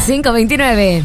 5:29.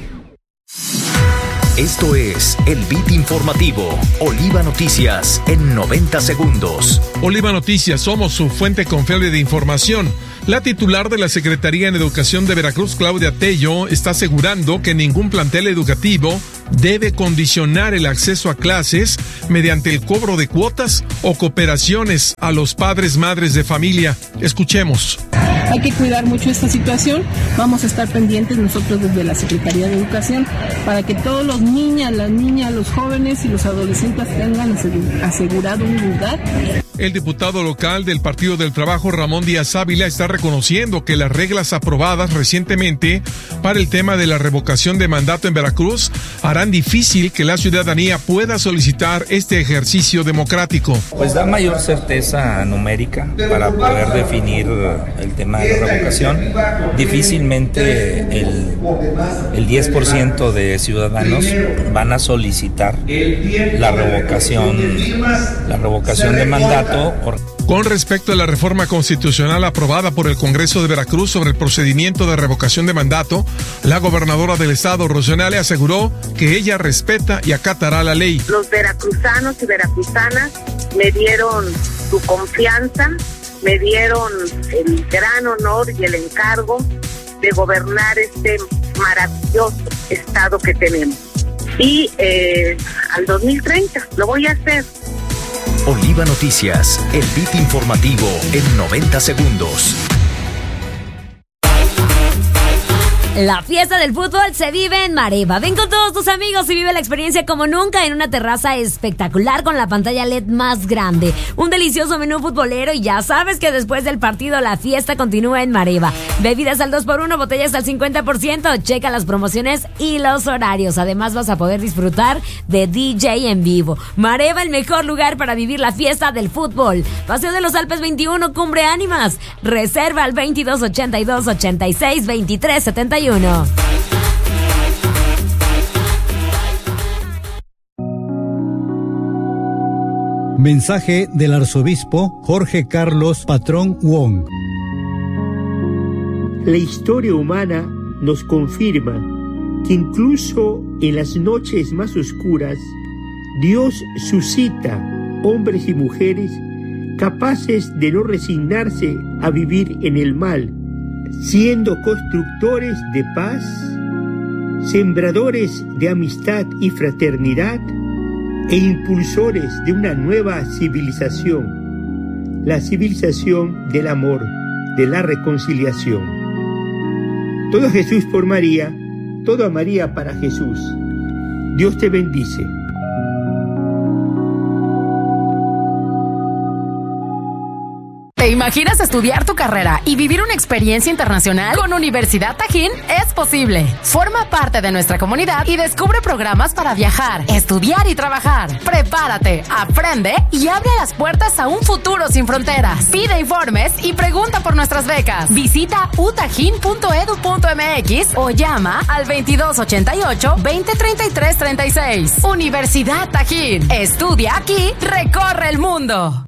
Esto es el Beat Informativo, Oliva Noticias en 90 segundos. Oliva Noticias, somos su fuente confiable de información. La titular de la Secretaría en Educación de Veracruz, Claudia Tello, está asegurando que ningún plantel educativo debe condicionar el acceso a clases mediante el cobro de cuotas o cooperaciones a los padres, madres de familia. Escuchemos. Hay que cuidar mucho esta situación. Vamos a estar pendientes nosotros desde la Secretaría de Educación para que todos los niñas, las niñas, los jóvenes y los adolescentes tengan asegurado un lugar. El diputado local del Partido del Trabajo, Ramón Díaz Ávila, está reconociendo que las reglas aprobadas recientemente para el tema de la revocación de mandato en Veracruz harán difícil que la ciudadanía pueda solicitar este ejercicio democrático. Pues da mayor certeza numérica para poder definir el tema de la revocación. Difícilmente el 10% de ciudadanos van a solicitar la revocación de mandato. Con respecto a la reforma constitucional aprobada por el Congreso de Veracruz sobre el procedimiento de revocación de mandato, la gobernadora del estado, Rocío Nale, aseguró que ella respeta y acatará la ley. Los veracruzanos y veracruzanas me dieron su confianza, me dieron el gran honor y el encargo de gobernar este maravilloso estado que tenemos. Y al 2030 lo voy a hacer. Oliva Noticias, el Beat Informativo en 90 segundos. La fiesta del fútbol se vive en Mareva. Ven con todos tus amigos y vive la experiencia como nunca en una terraza espectacular con la pantalla LED más grande. Un delicioso menú futbolero y ya sabes que después del partido la fiesta continúa en Mareva. Bebidas al 2x1, botellas al 50%. Checa las promociones y los horarios. Además vas a poder disfrutar de DJ en vivo. Mareva, el mejor lugar para vivir la fiesta del fútbol. Paseo de los Alpes 21, Cumbre Ánimas. Reserva al 2282 86 23 71. Mensaje del arzobispo Jorge Carlos Patrón Wong. La historia humana nos confirma que incluso en las noches más oscuras, Dios suscita hombres y mujeres capaces de no resignarse a vivir en el mal, siendo constructores de paz, sembradores de amistad y fraternidad e impulsores de una nueva civilización, la civilización del amor, de la reconciliación. Todo a Jesús por María, todo a María para Jesús. Dios te bendice. ¿Te imaginas estudiar tu carrera y vivir una experiencia internacional? Con Universidad Tajín es posible. Forma parte de nuestra comunidad y descubre programas para viajar, estudiar y trabajar. Prepárate, aprende y abre las puertas a un futuro sin fronteras. Pide informes y pregunta por nuestras becas. Visita utajín.edu.mx o llama al 2288-2033-36. Universidad Tajín. Estudia aquí, recorre el mundo.